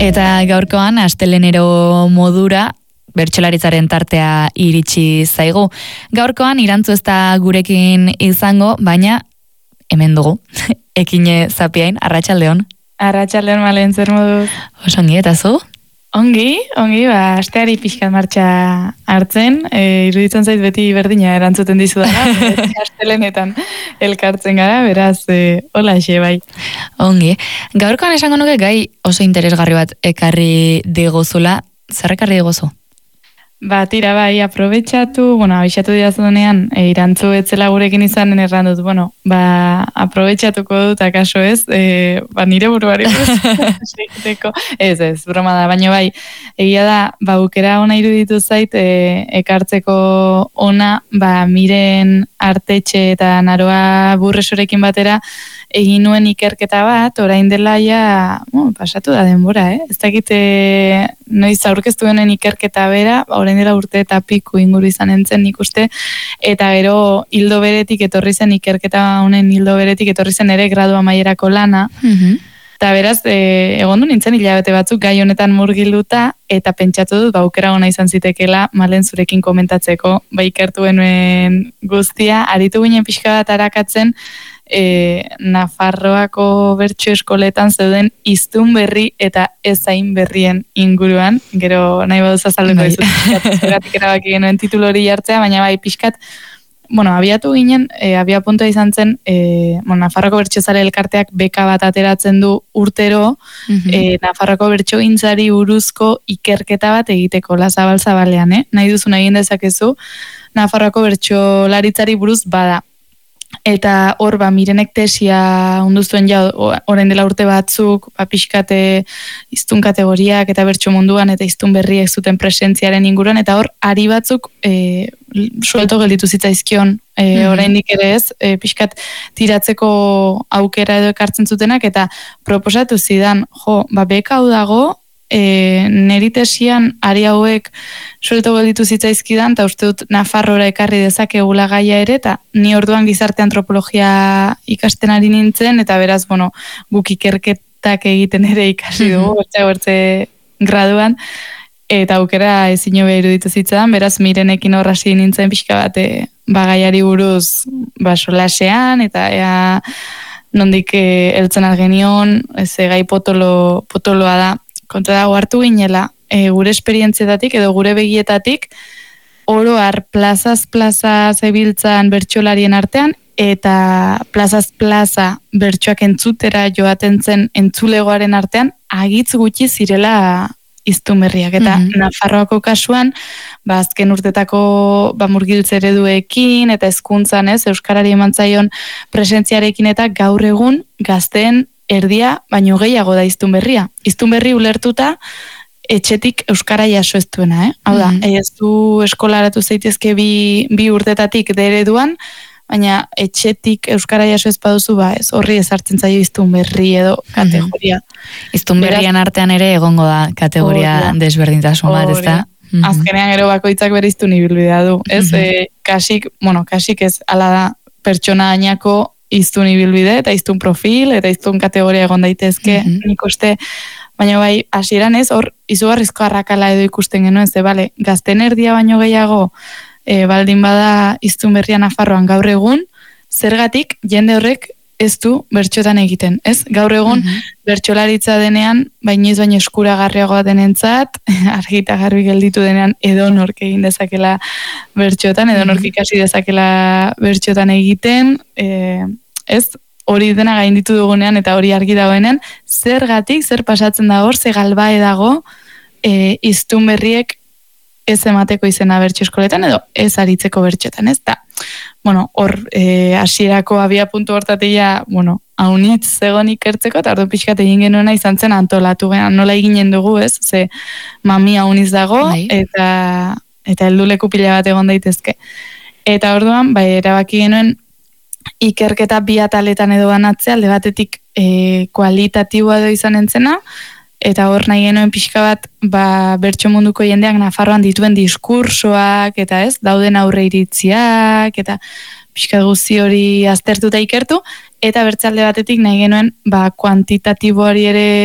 Eta gaurkoan astelenero modura bertsolaritzaren tartea iritsi zaigu. Gaurkoan irantzu ez da gurekin izango, baina hemen dugu. Ekine Zapiain, arratsaldeon. Arratsaldeon Malen, zer moduz? Oso ongi, eta zu? Ongi, asteari pixkat martxa hartzen, iruditzen zait beti berdina erantzuten dizu dara, astelenetan elkartzen gara, beraz, hola xe, bai. Ongi. Gaurkoan esango nuke gai oso interesgarri bat ekarri diguzula, zer ekarri diguzu? Tira, bai, aprobetxatu, abixatu didazunean, irantzu etzela gurekin izanen erran dut, aprobetxatuko dut, akaso ez, nire buruari segiteko, ez, broma da, baina bai, egia da, bukera ona iruditu zait, ekartzeko ona, miren artetxe eta naroa burresorekin batera, egin nuen ikerketa bat, orain dela pasatu da denbora, ez dakit noiz aurkeztu denen ikerketa bera, orain dela urte eta piku inguru izan entzen nik uste, eta gero hildo beretik etorri zen ikerketa honen hildo beretik etorri zen ere gradu amaierako lana, eta beraz, egon du nintzen hilabete batzuk gai honetan murgilduta, eta pentsatu dut, aukera ona izan zitekela, Malen zurekin komentatzeko, ikertu genuen guztia, aritu ginen pixka bat arakatzen, Nafarroako bertso eskoletan zeuden hiztun berri eta ezain berrien inguruan, gero nahi baduz azalduko dizut, zeratik erabaki genuen titulu hori jartzea, baina bai pixkat, abiatu ginen, abiapuntua izan zen, Nafarroako bertsozale elkarteak beka bat ateratzen du urtero, Nafarroako bertsogintzari buruzko ikerketa bat egiteko Lazabal-Zabalean, nahi duzun egin dezakezu, Nafarroako bertsolaritzari buruz bada. Eta hor, mirenek tesia onduztuen orain dela urte batzuk, pixkate hiztun kategoriak eta bertso munduan eta hiztun berriek zuten presentziaren inguruan, eta hor, ari batzuk suelto gelditu zitzaizkion, oraindik ere ez, pixkat tiratzeko aukera edo ekartzen zutenak, eta proposatu zidan, beka hau dago, neri tesian ari hauek suelto gelditu zitzaizkidan, eta uste dut Nafarrora ekarri dezakegula gaia ere, eta ni orduan gizarte antropologia ikasten ari nintzen, eta beraz, guk ikerketak egiten ere ikasi dugu, bertze graduan, eta aukera ezin hobe iruditu zitzaidan, beraz mirenekin horrasi nintzen pixka bat, gaiari buruz solasean, eta nondik heltzen algenion, ez gai potoloa da, kontra dago hartu ginela, gure esperientzietatik edo gure begietatik, oroar plazaz plaza zebiltzan bertsolarien artean, eta plazaz plaza bertsoak entzutera joaten zen entzulegoaren artean, agitz gutxi zirela hiztun berriak. Eta Nafarroako kasuan, azken urtetako murgiltze ereduekin, eta hezkuntzan euskarari emantzaion presentziarekin, eta gaur egun gazteen erdia, baino gehiago da hiztun berria. Hiztun berri ulertuta, etxetik euskara jaso ez duena, Hau da, ez du eskolaratu zaitezke bi urtetatik ereduan, baina etxetik euskara jaso ez baduzu, ez horri ezartzen zaio hiztun berri edo kategoria. Hiztun berrian artean ere egongo da kategoria desberdintasun bat, ez da? Azkenean gero bakoitzak bere hiztun ibilbidea du, ez? Kasik ez, ala da, pertsona ainako hiztun ibilbide, eta hiztun profil, eta hiztun kategoria egon daitezke, nik uste, baina bai, hasieran ez, hor, izugarrizko arrakala edo ikusten genuen, gazten erdia baino gehiago, baldin bada hiztun berria Nafarroan gaur egun, zergatik jende horrek ez du bertxotan egiten, ez? Gaur egun, bertxolaritza denean, baina eskuragarriagoa denentzat, argi eta garbi gelditu denean, edonork egin dezakela bertxotan, edonork ikasi dezakela bertxotan egiten, ez? Hori dena gainditu dugunean, eta hori argi dagoenean, zergatik, zer pasatzen da hor, ze galbae dago, hiztun berriek ez emateko izena bertso eskoletan, edo ez aritzeko bertxotan, ez da? Hor, hasierako abia puntu hortatia, haunitz zegoen ikertzeko, eta ordu pixkat egin genuena izan zen antolatu, nola eginen dugu, ez? Ze mami hauniz dago, eta helduleku pila bat egon daitezke. Eta orduan, erabaki genuen ikerketa bi ataletan edo banatzea, alde batetik kualitatiboa edo izan entzena, eta hor nahi genuen pixka bat, bertso munduko jendeak Nafarroan dituen diskursoak, eta ez, dauden aurre iritziak, eta pixka guzti hori aztertuta ikertu, eta bertze alde batetik nahi genuen, kuantitatiboari ere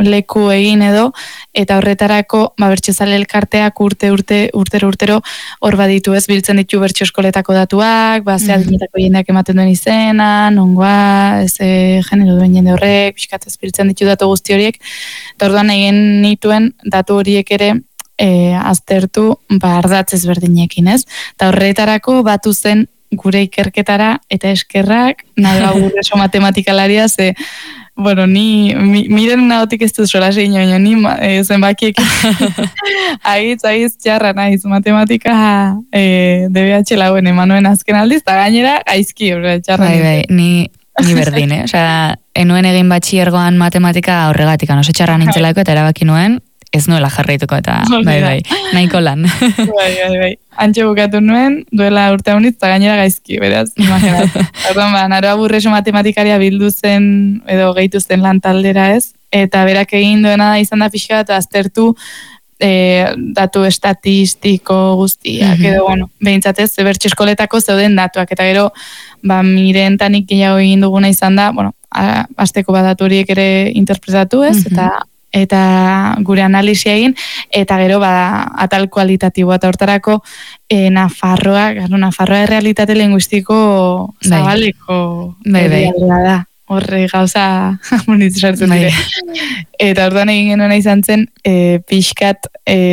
leku egin edo, eta horretarako bertsozale elkarteak urtero hor baditu ez biltzen ditu bertso eskoletako datuak, ze adinetako jendeak ematen duen izena, nongoa, genero duen jende horrek, pixkat ez biltzen ditu datu guzti horiek, eta orduan egin nituen datu horiek ere aztertu ardatz ezberdinekin, ez? Eta horretarako batu zen gure ikerketara eta eskerrak, nahi gure matematikalaria, bueno, ni miren nagotik ez dut sola segin, ni zenbakiek agitz txarra naiz matematika DBH lauen emanuen azken aldiz, eta gainera gaizki txarra. Bai, ni berdin, osea, enuen egin batxiergoan matematika horregatik, oso txarra nintzelako eta erabaki nuen, ez nuela jarraituko eta bai, nahiko lan. Bai. Antxe bukatu nuen, duela urte haunitz, eta gainera gaizki, beraz, imaginat. Orduan, Naroa Burreso matematikaria bildu zen, edo gehitu zen lan taldera ez, eta berak egin duena izan da pixka eta aztertu datu estatistiko guztiak, edo, bueno, behintzatez, bertso eskoletako zeuden datuak, eta gero, mirentanik gehiago egin duguna izan da, bueno, azteko datu horiek ere interpretatu ez, eta gure analisia egin, eta gero atal kualitatiboa, eta hortarako Nafarroa errealitate linguistiko zabaleko da. Horre gauza munitzu sartzen dire. Eta orduan egin genuen izan zen pixkat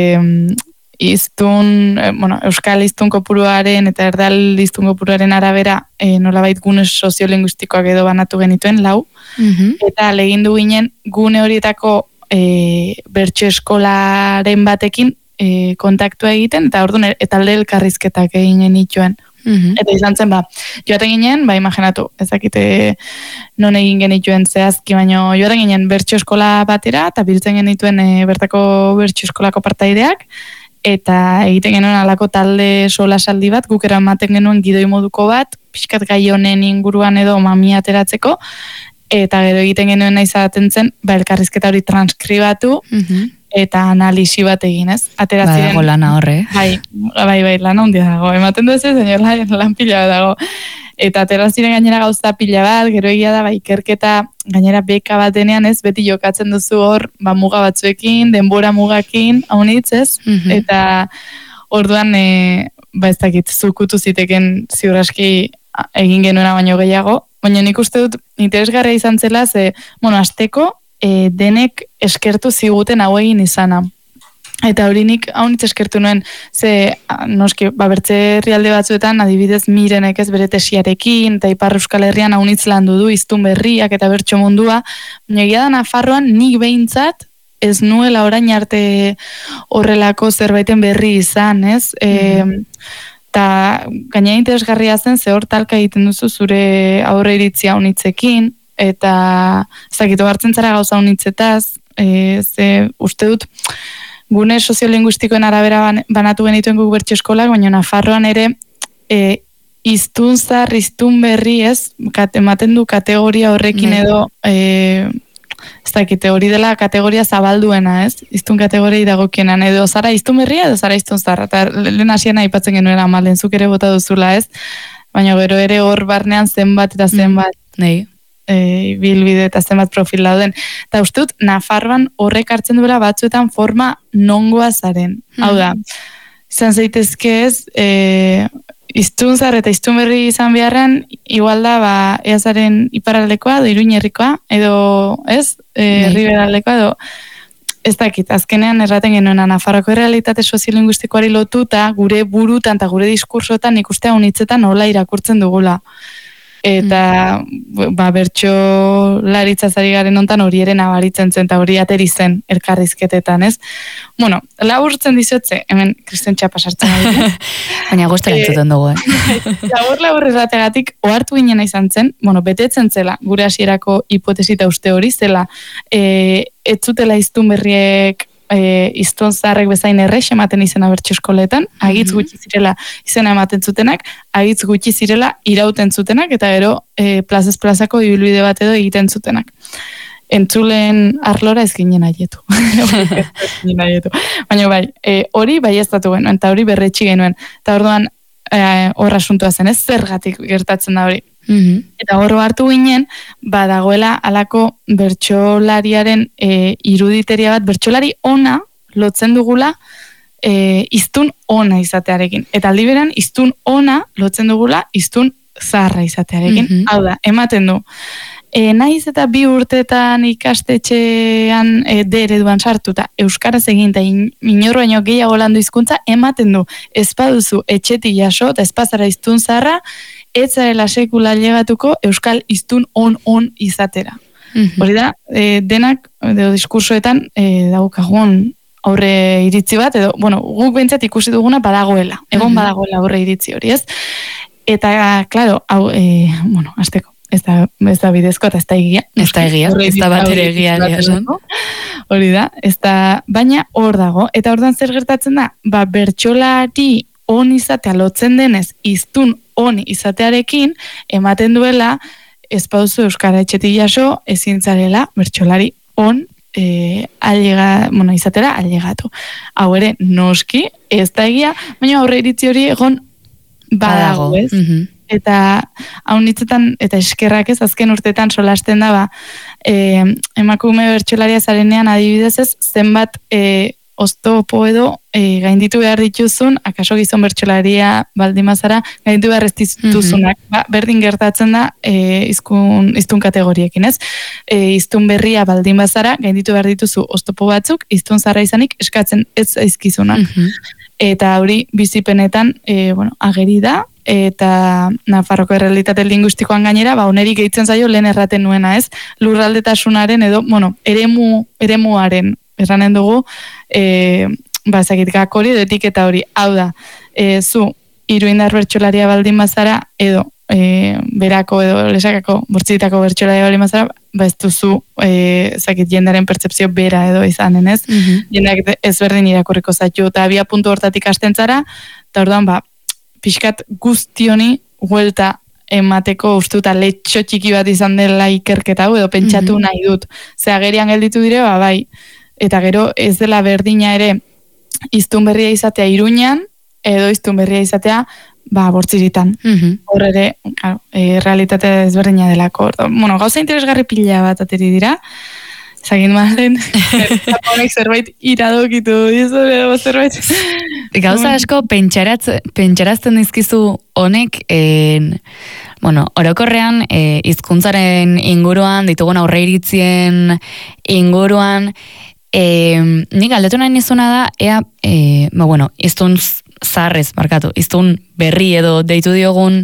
euskal iztun kopuruaren eta erdal iztun kopuruaren arabera nolabait gune soziolinguistikoak edo banatu genituen 4, eta legin du ginen gune horietako bertso eskolaren batekin kontaktua egiten, eta orduan talde elkarrizketak egin genituen. Eta izan zen, joaten ginen, imaginatu, ezakite non egin genituen zehazki, baina joaten ginen bertso eskola batera, eta biltzen genituen bertako bertso eskolako partaideak, eta egiten genuen alako talde solasaldi bat, guk eramaten genuen gidoi moduko bat, pixkat gai honen inguruan edo mamia ateratzeko, eta gero egiten genuen nahi zaten zen, elkarrizketa hori transkribatu, eta analisi bat egin, ez? Ateraziren... Badago lana horre. Bai, lana hundia dago. Ematen du ez, lan pila dago. Eta ateraziren gainera gauza pila bat, gero egia da, ikerketa gainera beka bat denean, ez? Beti jokatzen duzu hor, muga batzuekin, denbora mugakin, haunitz, ez? Eta orduan, ez dakit, zukutu ziteken ziurraski egin genuena baino gehiago, baina nik uste dut interesgarria izan zela, azteko denek eskertu ziguten hau egin izana. Eta hori nik haunitz eskertu nuen, noski, bertze herrialde batzuetan, adibidez Mirenek ez bere tesiarekin, eta Ipar Euskal Herrian haunitz landu du, iztun berriak eta bertso mundua, baina egia da Nafarroan nik behintzat, ez nuela orain arte horrelako zerbaiten berri izan, ez? Eta gaina interesgarria zen, hor talka egiten duzu zure aurre iritzia haunitzekin, eta zakitu hartzen zara gauza haunitzetaz, uste dut, gune soziolinguistikoen arabera banatu genituen guk bertso eskolak, baina Nafarroan ere iztun zar, iztun berri ez, ematen du kategoria horrekin edo, ez dakite hori dela kategoria zabalduena ez, iztun kategoria dagokienan, edo zara iztun berria edo zara iztun zarra, eta lehen hasien aipatzen genuen amalen, zuk ere bota duzula ez, baina gero ere hor barnean zenbat eta zenbat, bilbide eta zenbat profil dauden. Eta uste dut, Nafarroan horrek hartzen duela batzuetan forma nongoa zaren. Hau da, izan zaitezke ez, iztun zar eta iztun berri izan beharren, igual da, eazaren iparraldekoa, edo Iruñerrikoa, edo ez, Riberaldekoa, edo ez dakit, azkenean erraten genuen Nafarroko errealitate soziolinguistikoari lotuta, gure burutan eta gure diskursotan ikustea unitzetan nola irakurtzen dugula. Eta bertso laritzazari garen ontan hori ere nabaritzen zen, eta hori ateri zen elkarrizketetan, ez? Bueno, laburtzen dizotze, hemen Kristen Txapa sartzen ari. Baina guztara entzuten dugu, Labur errategatik, ohartu ginen izan zen, betetzen zela, gure hasierako hipotesita uste hori zela, ez zutela iztun berriek iztun zaharrek bezain errex ematen izena bertso eskoletan, agitz gutxi zirela izena ematen zutenak, agitz gutxi zirela irauten zutenak, eta gero plazez plazako ibilbide bat edo egiten zutenak. Entzulen arlora ez ginen aietu. Baina hori bai ez datu genuen, eta hori berretxi genuen. Eta orduan horra asuntua zen, ez zergatik gertatzen da hori. Eta horro hartu ginen, badagoela alako bertsolariaren iruditeria bat, bertsolari ona lotzen dugula hiztun ona izatearekin. Eta aldi beran, hiztun ona lotzen dugula hiztun zaharra izatearekin. Hau da, ematen du. Naiz eta 2 urtetan ikastetxean ereduan sartuta euskaraz egin eta inor baino gehiago landu hizkuntza ematen du. Ez baduzu etxetik jaso eta ez bazara hiztun zaharra, ez zarela sekula ailegatuko euskal hiztun on izatera. Hori da, denak edo diskursoetan daukagun aurre iritzi bat, edo, bueno, guk behintzat ikusi duguna badagoela, egon badagoela aurre iritzi hori, ez? Eta, klaro, hau, bueno, azteko. Ez da bidezko eta ez da egia. Ez da egia, ez da bat ere egia. Hori da, baina hor dago. Eta ordan zer gertatzen da? Ba, bertsolari on izatea lotzen denez, hiztun on izatearekin, ematen duela, ez pauzu euskara etxetik jaso, ezin zarela bertsolari on izatera ailegatu. Hau ere, noski, ez da egia, baina aurre iritzi hori egon badago, ez? Eta haunitzetan, eta eskerrak ez, azken urtetan solasten da, emakume bertsolaria zarenean adibidez ez, zenbat oztopo edo gainditu behar dituzun, akaso gizon bertsolaria baldimazara, gainditu behar ez dituzunak. Berdin gertatzen da iztun kategoriekin, ez? Iztun berria baldimazara, gainditu behar dituzu oztopo batzuk, iztun zarra izanik eskatzen ez aizkizunak. Eta hori bizipenetan, ageri da, eta Nafarroko errealitate linguistikoan gainera, oneri gehitzen zaio lehen erraten nuena, ez? Lurraldetasunaren edo, eremuaren erranen dugu, ezakit hori edo etiketa hori. Hau da, zu iruindar bertsolaria baldin bazara, edo berako edo lesakako bortzitako bertsolaria baldin bazara, ez duzu jendaren pertzepzio bera edo izanen, ez? Jendeak ezberdin irakurriko zaitu, eta abia puntu hortatik hasten zara, eta orduan, pixkat guztioni huelta emateko ustuta letxo txiki bat izan dela ikerketa hau, edo pentsatu nahi dut. Ze agerian gelditu dire, bai. Eta gero ez dela berdina ere hiztun berria izatea Iruñan, edo hiztun berria izatea Bortziritan. Hor ere, realitate ezberdina delako. Bueno, gauza interesgarri pila bat ateri dira, zagin malen, honek zerbait iradokitu, zerbait. Gauza asko pentsarazten dizkizu honek, orokorrean hizkuntzaren inguruan, ditugun aurreiritzien inguruan, nik galdetu nahi nizuna da, hiztun zarrez, hiztun berri edo deitu diogun,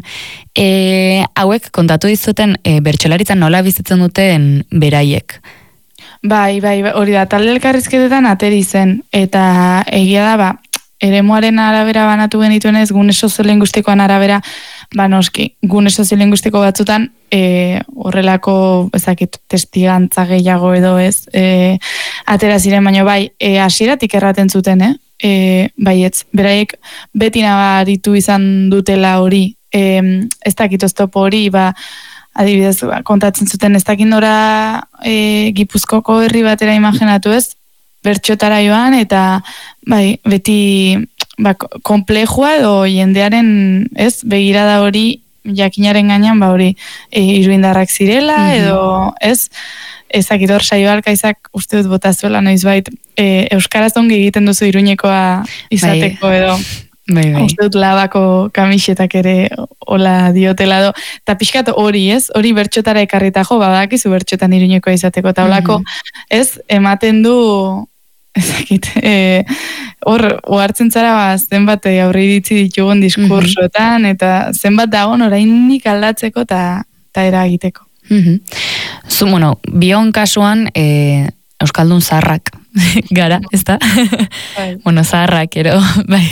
hauek kontatu dizuten bertsolaritzan nola bizitzen duten beraiek. Bai, hori da, talde elkarrizketetan ateri zen, eta egia da, eremuaren arabera banatu genituen ez, gune soziolinguistikoan arabera, noski, gune soziolinguistiko batzutan, horrelako, ezakit, testigantza gehiago edo ez, atera ziren, baina hasieratik erraten zuten, baietz, beraiek beti nabaritu izan dutela hori, ez dakit oztopo hori, adibidez, kontatzen zuten ez dakit nora Gipuzkoko herri batera imaginatu ez, bertxotara joan, eta beti komplejua edo jendearen ez, begirada hori jakinaren gainean hori iruindarrak zirela, edo ez, ezakit hor Saioarkaizak uste dut botazuela noizbait, euskaraz ongi egiten duzu Iruñekoa izateko edo. Uste dut labako kamisetak ere hola diotela do. Eta pixkat hori, ez? Hori bertxotara ekarrita jo, badakizu bertxotan Iruñekoa izateko. Eta holako, ez? Ematen du, ezakit, hor, ohartzen zara, zenbat aurre iritzi ditugun diskursoetan, eta zenbat dagoen orainik aldatzeko eta eragiteko. Zu, bion kasuan, Euskaldun zaharrak gara, ez da? Zaharrak, ero, bai.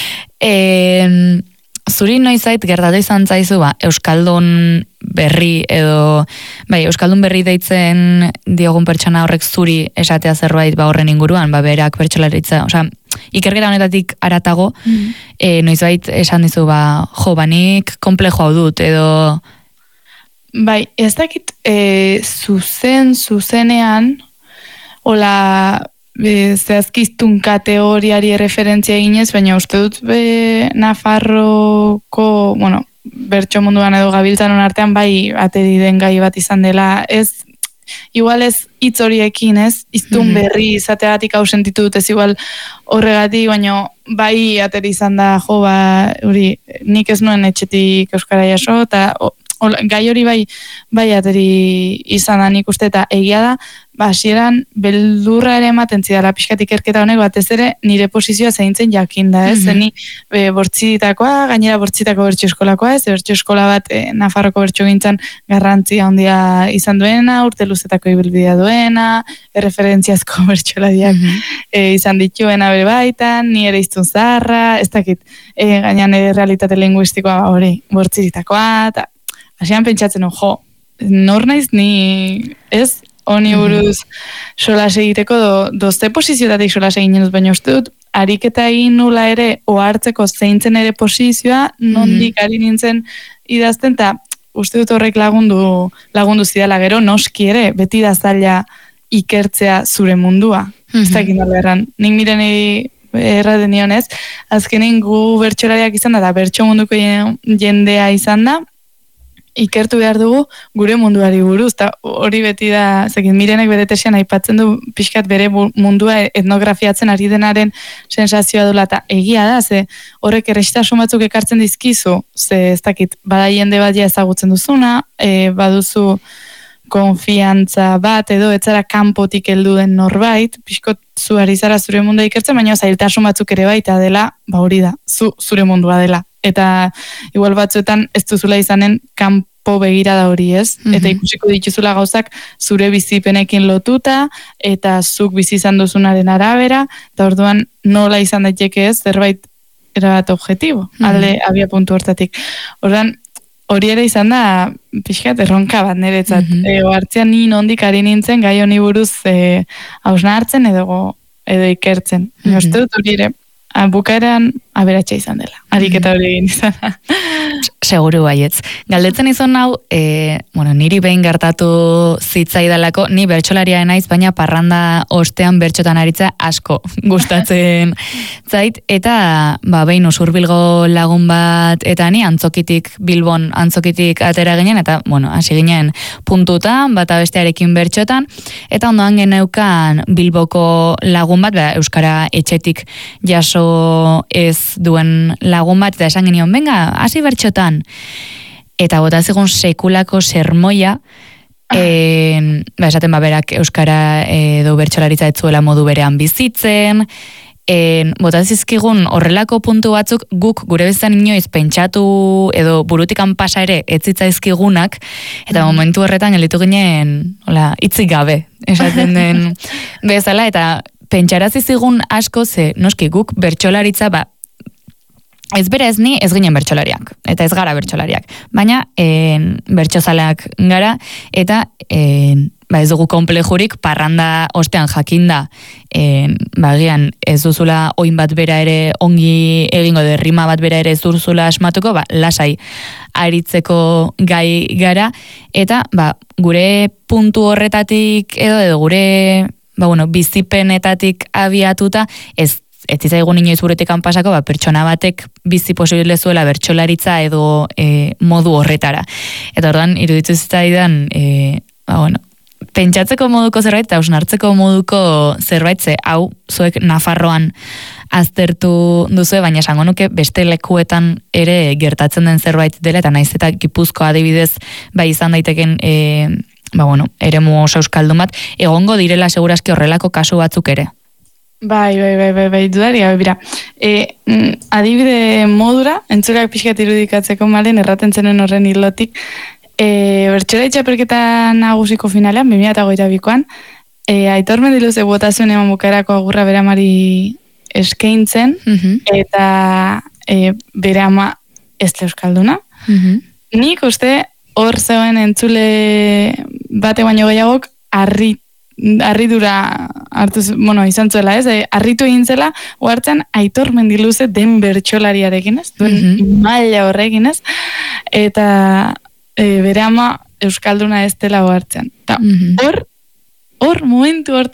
Zuri noizait gertatu izan zaizu, Euskaldun berri edo, Euskaldun berri deitzen diogun pertsona horrek zuri esatea zerbait horren inguruan, berak bertsolaritza, ikerketa honetatik aratago, noizait esan dizu, nik komplejo hau dut, edo... Ez dakit zuzenean, hola, zehazkiztun kategoriari referentzia eginez, baina uste dut Nafarroko, bertso munduan edo gabiltzanon artean bai ateri den gai bat izan dela, igual ez hitz horiekin, ez? Iztun berri izateagatik hau sentitu dut, ez igual horregatik, baina bai ateri izan da, nik ez nuen etxetik euskara jaso, eta gai hori bai ateri izan da nik uste, eta egia da, hasieran beldurra ere ematen zidala pixkat ikerketa honek, batez ere nire posizioa zeintzen jakinda, ez? Zeni bortzitakoa, gainera bortzitako bertso eskolakoa, ez? Bertso eskola bat Nafarroko bertso gintzan garrantzia handia izan duena, urte luzetako ibilbidea duena, erreferentziazko bertsolariak izan dituena bere baitan, ni ere iztun zaharra, ez dakit, gainean realitate linguistikoa hori bortzitakoa, eta hasieran pentsatzen, nor naiz ni, ez? Honi buruz solas egiteko dozte posizioetatik solas egin dut, baina uste dut, ariketa egin nula ere, ohartzeko zeintzen ere posizioa, nondik ari nintzen idazten, eta uste dut horrek lagundu zidala gero, noski ere, beti da zaila ikertzea zure mundua. Ez dakit nola erran. Nik miren erraten dionez, azkenin gu bertsolariak izan da, eta bertso munduko jendea izan da, ikertu behar dugu gure munduari buruz, eta hori beti da, mirenek bere tesian aipatzen du pixkat bere mundua etnografiatzen ari denaren sensazioa dula, eta egia da, horrek errexitasun batzuk ekartzen dizkizu, ez dakit, bada jende bat ja ezagutzen duzuna, baduzu konfiantza bat, edo etzara kanpotik heldu den norbait, pixkot zu ari zara zure mundua ikertzen, baina zailtasun batzuk ere baita dela, hori da, zure mundua dela. Eta igual batzuetan ez duzula izanen kanpo begirada hori, ez? Eta ikusiko dituzula gauzak zure bizipenekin lotuta, eta zuk bizi izan duzunaren arabera, eta orduan nola izan daiteke ez, zerbait erabat objektibo, alde abia puntu hortatik. Orduan, hori ere izan da, pixkat, erronka bat niretzat. Hartzean ni nondik ari nintzen, gai honi buruz hausna hartzen edo ikertzen. Uste dut hori ere, bukaeran aberatsa izan dela. Ariketa hori egin izan. Seguru baietz. Galdetzen izan hau, niri behin gertatu zitzaidalako, ni bertsolaria naiz, baina parranda ostean bertsotan aritza asko gustatzen zait, eta behin Usurbilgo lagun bat, eta ni Bilbon antzokitik atera ginen, eta, hasi ginen puntutan, bata bestearekin bertsotan, eta ondoan geneukan Bilboko lagun bat, euskara etxetik jaso ez duen lagun bat, eta esan genion, venga, hasi bertsotan. Eta bota zegoen sekulako sermoia, esaten berak euskara edo bertsolaritza ez zuela modu berean bizitzen, bota zizkigun horrelako puntu batzuk guk gure bezan inoiz pentsatu edo burutikan pasa ere ez zitzaizkigunak, eta momentu horretan gelditu ginen hitzik gabe, esaten den bezala, eta pentsarazi zigun asko noski guk bertsolaritza ez bera ez ni ez ginen bertsolariak, eta ez gara bertsolariak, baina bertsozaleak gara, eta ez dugu konplejurik parranda ostean jakinda, bagian ez duzula oin bat bera ere ongi egingo, rima bat bera ere ez duzula asmatuko, lasai aritzeko gai gara, eta gure puntu horretatik edo gure bizipenetatik abiatuta ez zitzaigun inoiz burutekan pasako, pertsona batek bizi posible zuela bertsolaritza edo modu horretara. Eta orduan, iruditu zitzaidan, pentsatzeko moduko zerbait, eta hausnartzeko moduko zerbait, hau zuek Nafarroan aztertu duzue, baina esango nuke beste lekuetan ere gertatzen den zerbait dela, eta naiz eta Gipuzkoa adibidez izan daiteken eremu oso euskaldun bat, egongo direla seguraski horrelako kasu batzuk ere. Bai, dudaria, bera. Adibide modura, entzurak pixkat irudikatzeko malen, erraten zenuen horren hilotik, bertsola txapelketa nagusiko finalean, 2022an, Aitor Mendiluze botazioen eman bukaerako agurra bere amari eskaintzen, eta bere ama ez euskalduna. Nik uste hor zegoen entzule bate baino gehiagok harridura hartuz, izan zuela, ez? Harritu egin zela, ohartzen Aitor Mendiluze den bertsolariarekin, ez? Duen maila horrekin, ez? Eta bere ama euskalduna ez dela ohartzen. Hor momentu hortan,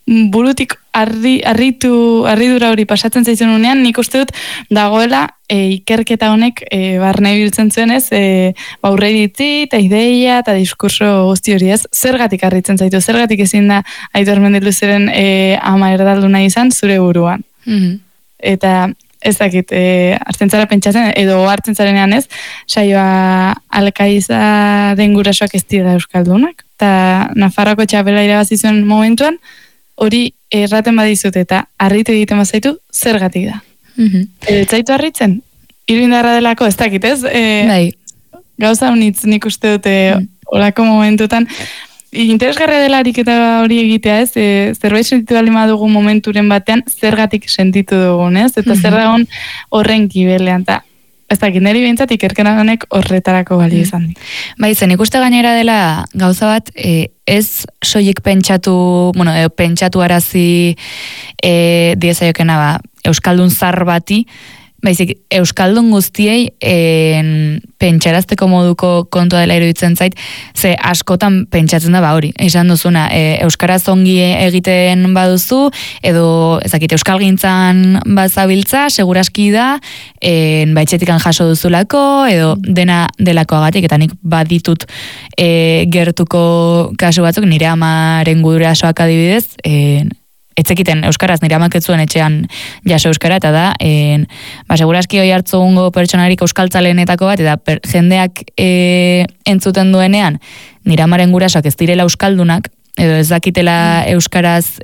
burutik harridura hori pasatzen zaizun unean, nik uste dut dagoela ikerketa honek barne biltzen zuen ez, aurre iritzi eta ideia eta diskurso guzti hori ez, zergatik harritzen zaitu, zergatik ezin da Aitor Mendiluzeren ama erdaldu nahi izan zure buruan. Eta ez dakit, hartzen zara pentsatzen, edo hartzen zarenean ez, saioa Alkaizaren gurasoak ez dira euskaldunak, eta Nafarroako txapela irabazi zuen momentuan, hori erraten badizut eta harritu egiten bazaitu, zergatik da. Ez zaitu harritzen? Iruindarra delako, ez dakit, ez? Gauza honitz nik uste dute olako momentutan, interesgarria delarik eta hori egitea, ez? Zerbait sentitu bali madugu momenturen batean, zergatik sentitu dugun, ez? Eta zer dagoen horren kibelean, eta ez dakit, niri behintzat ikerkera honek horretarako bali izan dik. Bai, zen ikuste gainera dela gauza bat, ez soilik pentsatu arazi diezaiokena Euskaldun zar bati, baizik, Euskaldun guztiei pentsarazteko moduko kontua dela iruditzen zait, ze askotan pentsatzen da hori. Esan duzuna, Euskaraz ongi egiten baduzu, edo ezakit Euskalgintzan bazabiltza, seguraski da, baitxetikan jaso duzulako, edo dena delakoagatik, eta nik baditut gertuko kasu batzuk, nire amaren gurasoak adibidez, etzekiten euskaraz, nire amak ez zuen etxean jaso euskara, eta da, segurazki hoi hartzugungo pertsonarik euskaltzalenetako bat, eta jendeak entzuten duenean, nire amaren gurasoak ez direla euskaldunak, edo ez dakitela euskaraz,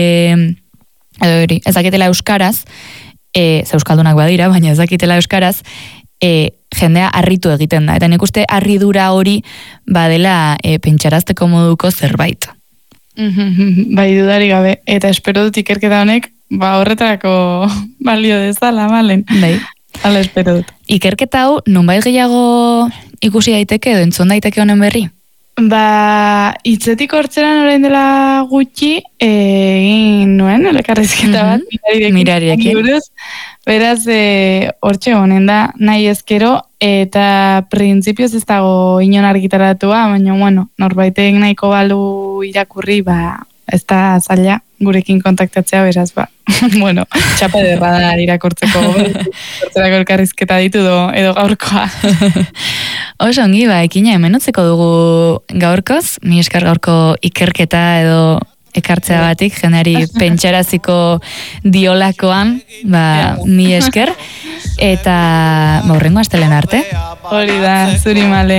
ez dakitela euskaraz, ze euskaldunak badira, baina ez dakitela euskaraz, jendea harritu egiten da, eta nik uste harridura hori badela pentsarazteko moduko zerbait. Bai, dudari gabe, eta espero dut ikerketa honek, horretarako balio dezala, malen. Bai. Hala espero dut. Ikerketa hau, nonbait gehiago ikusi daiteke, edo entzun daiteke honen berri? Hitzetik hortzeran orain dela gutxi, egin nuen, elkarrizketa bat, mirarirekin. Beraz, hortxe honen da, nahi ezkero, eta printzipioz ez dago inon argitaratua, baina, norbaitek nahiko balu irakurri, ez da zaila gurekin kontaktatzea, beraz, txapa derra da irakurtzeko, hortzerako elkarrizketa ditu edo gaurkoa. Oso ongi, ekina hemen utzeko dugu gaurkoz, mi esker gaurko ikerketa edo ekartzea batik, jendeari pentsaraziko diolakoan, mi esker, eta horrengo astelen arte. Hori da, zuri male.